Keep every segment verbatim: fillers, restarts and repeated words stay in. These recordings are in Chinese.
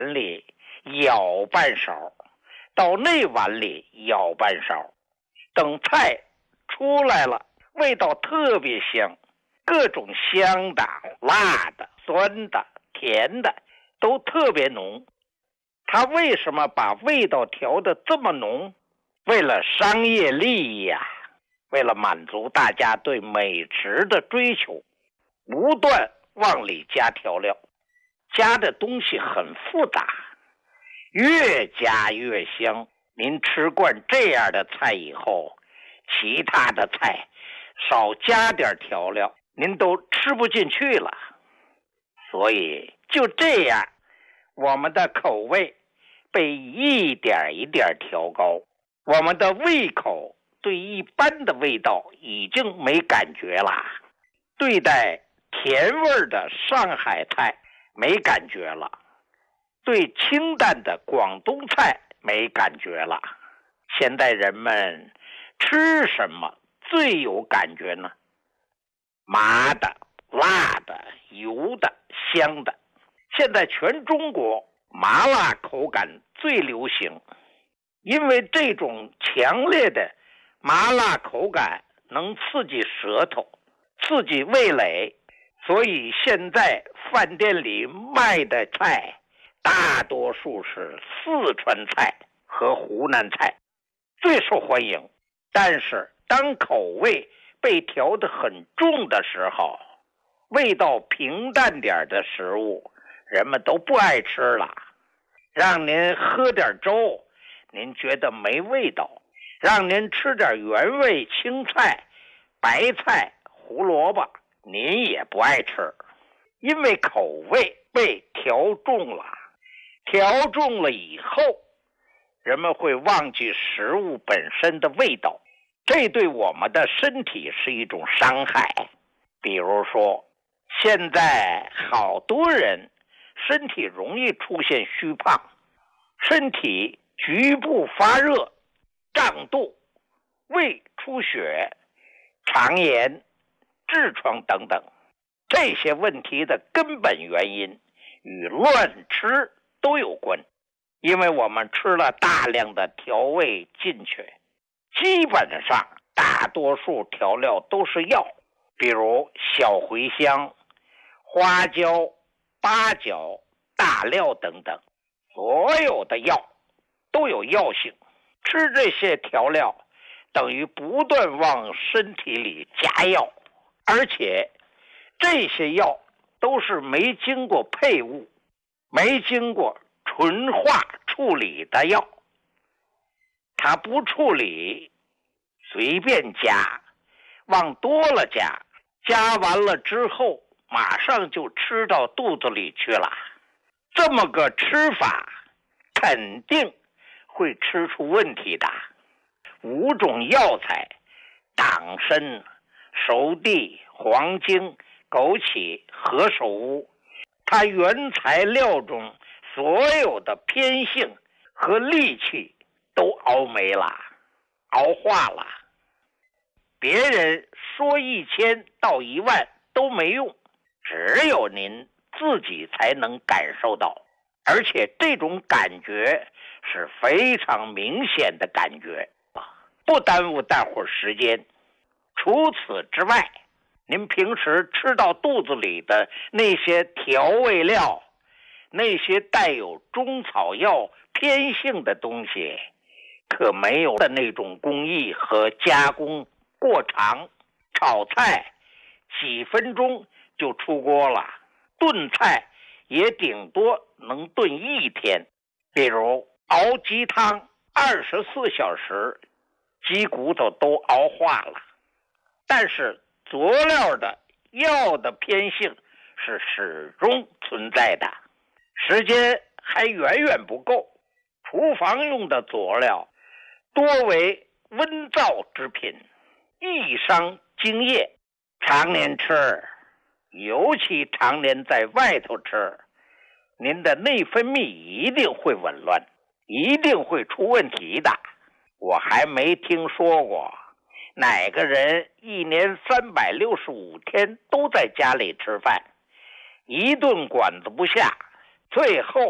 里舀半勺，到那碗里舀半勺，等菜出来了，味道特别香，各种香的、辣的、酸的、甜的都特别浓。他为什么把味道调得这么浓？为了商业利益啊，为了满足大家对美食的追求，不断往里加调料，加的东西很复杂，越加越香。您吃惯这样的菜以后，其他的菜少加点调料，您都吃不进去了。所以就这样，我们的口味被一点一点调高，我们的胃口对一般的味道已经没感觉了，对待甜味的上海菜没感觉了，对清淡的广东菜没感觉了。现在人们吃什么最有感觉呢？麻的、辣的、油的、香的。现在全中国麻辣口感最流行，因为这种强烈的麻辣口感能刺激舌头，刺激味蕾，所以现在饭店里卖的菜大多数是四川菜和湖南菜最受欢迎。但是当口味被调得很重的时候，味道平淡点的食物人们都不爱吃了。让您喝点粥，您觉得没味道；让您吃点原味青菜、白菜、胡萝卜，您也不爱吃，因为口味被调重了。调重了以后，人们会忘记食物本身的味道，这对我们的身体是一种伤害。比如说，现在好多人身体容易出现虚胖，身体局部发热、胀肚、胃出血、肠炎、痔疮等等。这些问题的根本原因与乱吃都有关，因为我们吃了大量的调味进去，基本上大多数调料都是药，比如小茴香、花椒、八角、大料等等，所有的药都有药性。吃这些调料等于不断往身体里加药，而且这些药都是没经过配伍、没经过纯化处理的药。它不处理，随便加，往多了加，加完了之后马上就吃到肚子里去了。这么个吃法肯定会吃出问题的。五种药材，党参、熟地、黄精、枸杞、何首乌，它原材料中所有的偏性和戾气都熬没了，熬化了。别人说一千到一万都没用，只有您自己才能感受到，而且这种感觉是非常明显的感觉，不耽误大伙时间。除此之外，您平时吃到肚子里的那些调味料，那些带有中草药偏性的东西，可没有的那种工艺和加工过长。炒菜几分钟就出锅了，炖菜也顶多能炖一天。比如熬鸡汤，二十四小时鸡骨头都熬化了。但是佐料的药的偏性是始终存在的，时间还远远不够。厨房用的佐料多为温燥之品，易伤津液。常年吃，尤其常年在外头吃，您的内分泌一定会紊乱，一定会出问题的。我还没听说过哪个人一年三百六十五天都在家里吃饭，一顿馆子不下，最后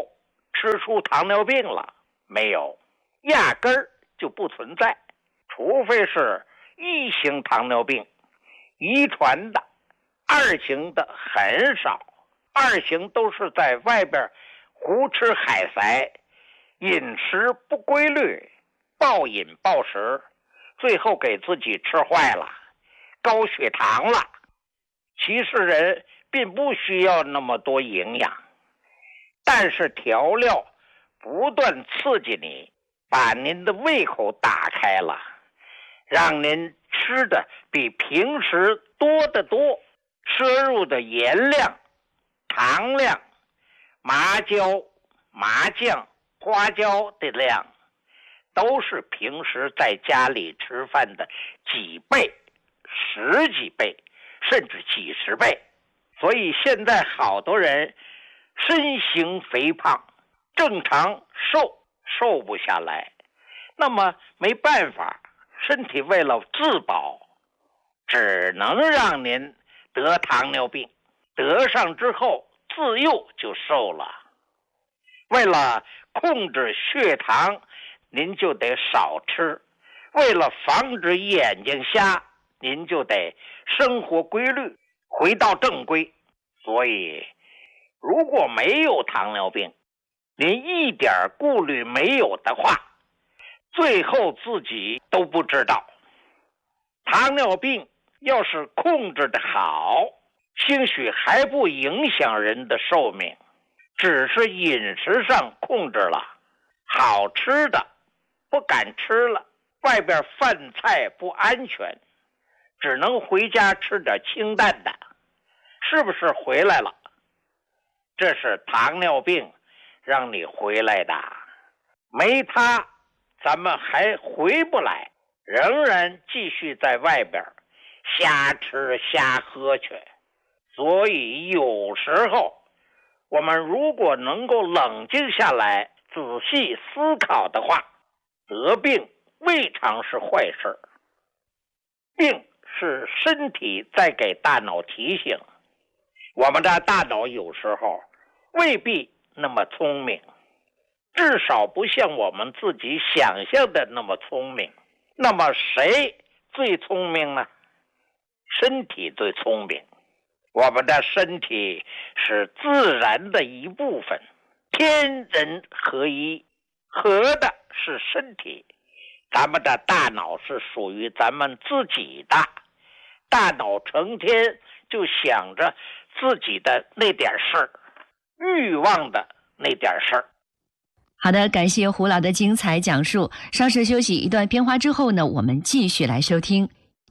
吃出糖尿病了？没有，压根儿就不存在，除非是一型糖尿病，遗传的，二型的很少，二型都是在外边胡吃海塞，饮食不规律，暴饮暴食，最后给自己吃坏了，高血糖了。其实人并不需要那么多营养，但是调料不断刺激你，把您的胃口打开了，让您吃的比平时多得多，摄入的盐量、糖量、麻椒、麻酱、花椒的量都是平时在家里吃饭的几倍、十几倍甚至几十倍。所以现在好多人身形肥胖，正常瘦瘦不下来，那么没办法，身体为了自保，只能让您得糖尿病，得上之后自幼就瘦了。为了控制血糖，您就得少吃，为了防止眼睛瞎，您就得生活规律，回到正规。所以如果没有糖尿病，您一点顾虑没有的话，最后自己都不知道。糖尿病要是控制的好，兴许还不影响人的寿命，只是饮食上控制了，好吃的不敢吃了，外边饭菜不安全，只能回家吃点清淡的，是不是回来了？这是糖尿病让你回来的，没它咱们还回不来，仍然继续在外边瞎吃瞎喝去。所以有时候我们如果能够冷静下来，仔细思考的话，得病未尝是坏事，病是身体在给大脑提醒。我们的大脑有时候未必那么聪明，至少不像我们自己想象的那么聪明。那么谁最聪明呢？身体最聪明。我们的身体是自然的一部分，天人合一，合的是身体。咱们的大脑是属于咱们自己的，大脑成天就想着自己的那点事儿，欲望的那点事儿。 好的，感谢胡老的精彩讲述。稍事休息一段片花之后呢，我们继续来收听。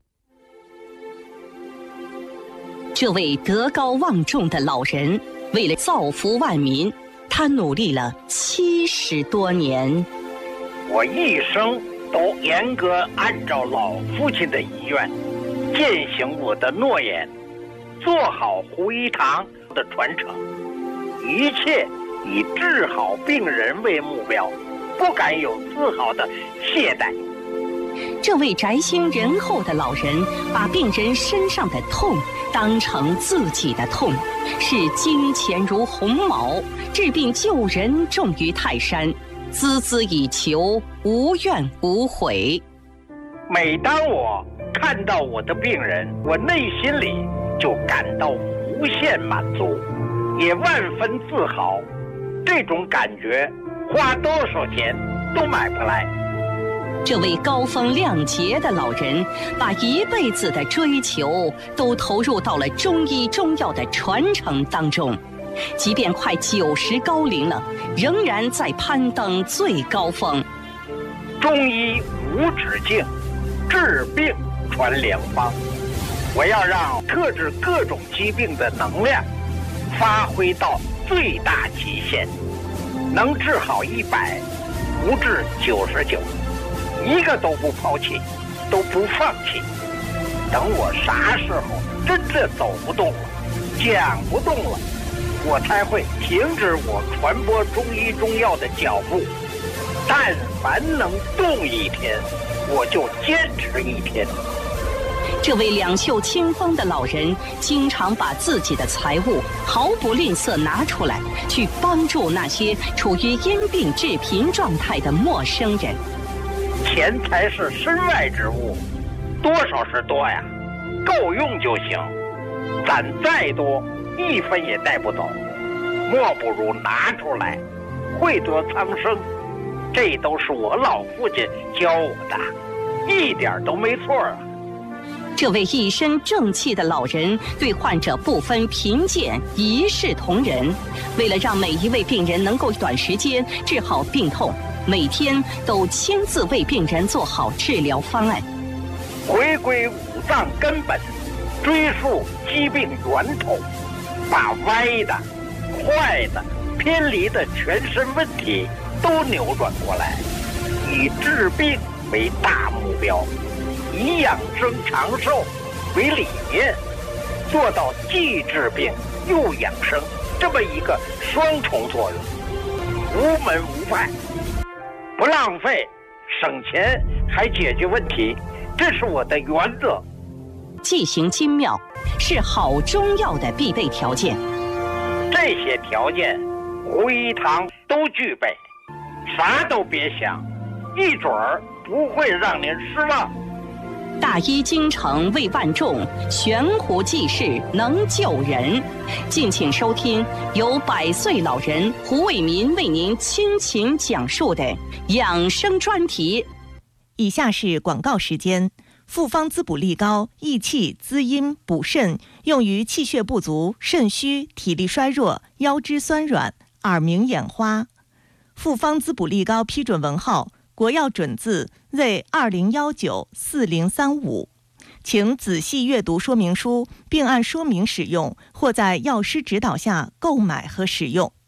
这位德高望重的老人，为了造福万民，他努力了七十多年。 我一生都严格按照老父亲的遗愿，践行我的诺言，做好胡一堂的传承，一切以治好病人为目标，不敢有丝毫的懈怠。 这位宅心仁厚的老人，把病人身上的痛当成自己的痛，视金钱如鸿毛，治病救人重于泰山，孜孜以求，无怨无悔。 每当我看到我的病人，我内心里就感到无限满足，也万分自豪。这种感觉花多少钱都买不来。 这位高风亮节的老人，把一辈子的追求都投入到了中医中药的传承当中，即便快九十高龄了，仍然在攀登最高峰。 中医无止境，治病传良方。我要让克制各种疾病的能量发挥到最大极限，能治好一百，不治九十九，一个都不抛弃，都不放弃。等我啥时候真的走不动了，讲不动了，我才会停止我传播中医中药的脚步。但凡能动一天，我就坚持一天。 这位两袖清风的老人，经常把自己的财物毫不吝啬拿出来，去帮助那些处于因病致贫状态的陌生人。 钱财是身外之物，多少是多呀，够用就行。攒再多，一分也带不走，莫不如拿出来，惠泽苍生。这都是我老父亲教我的，一点都没错啊。 这位一身正气的老人对患者不分贫贱，一视同仁。为了让每一位病人能够短时间治好病痛，每天都亲自为病人做好治疗方案。 回归五脏根本，追溯疾病源头，把歪的、坏的、偏离的全身问题都扭转过来，以治病为大目标，以养生长寿为理念，做到既治病又养生这么一个双重作用，无门无派，不浪费，省钱还解决问题，这是我的原则。 剂行精妙是好中药的必备条件， 这些条件胡一堂都具备，啥都别想，一准儿不会让您失望。 大医精诚为万众，悬壶济世能救人。敬请收听由百岁老人胡卫民为您倾情讲述的养生专题。 以下是广告时间。复方滋补力高，益气滋阴补肾，用于气血不足、肾虚、体力衰弱、腰肢酸软、耳鸣眼花。复方滋补力高批准文号国药准字 Z 二零一九四零三五，请仔细阅读说明书，并按说明使用，或在药师指导下购买和使用。